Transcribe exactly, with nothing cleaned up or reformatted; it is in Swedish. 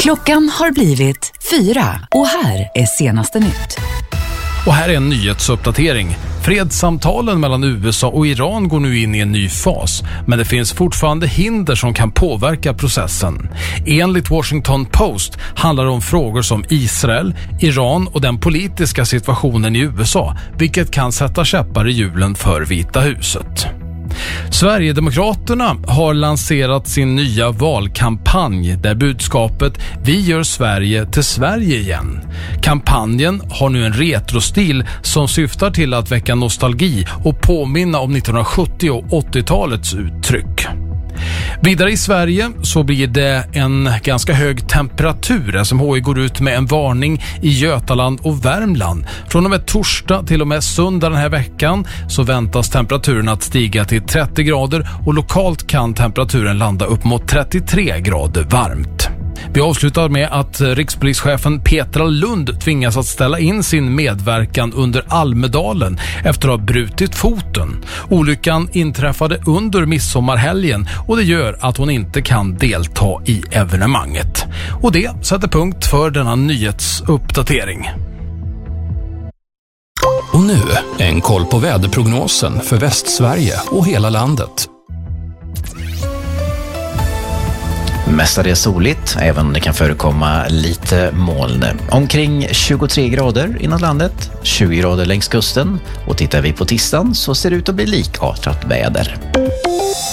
Klockan har blivit fyra och här är senaste nytt. Och här är en nyhetsuppdatering. Fredssamtalen mellan U S A och Iran går nu in i en ny fas, men det finns fortfarande hinder som kan påverka processen. Enligt Washington Post handlar det om frågor som Israel, Iran och den politiska situationen i U S A, vilket kan sätta käppar i hjulen för Vita huset. Sverigedemokraterna har lanserat sin nya valkampanj där budskapet "Vi gör Sverige till Sverige igen". Kampanjen har nu en retrostil som syftar till att väcka nostalgi och påminna om nittonhundrasjuttio- och åttiotalets uttryck. Vidare i Sverige så blir det en ganska hög temperatur. S M H I går ut med en varning i Götaland och Värmland. Från och med torsdag till och med söndag den här veckan så väntas temperaturen att stiga till trettio grader och lokalt kan temperaturen landa upp mot trettiotre grader varmt. Vi avslutar med att rikspolischefen Petra Lund tvingas att ställa in sin medverkan under Almedalen efter att ha brutit foten. Olyckan inträffade under midsommarhelgen och det gör att hon inte kan delta i evenemanget. Och det sätter punkt för denna nyhetsuppdatering. Och nu en koll på väderprognosen för Västsverige och hela landet. Mestadels soligt, även om det kan förekomma lite moln. Omkring tjugotre grader inom landet, tjugo grader längs kusten. Och tittar vi på tisdagen så ser det ut att bli likartat väder.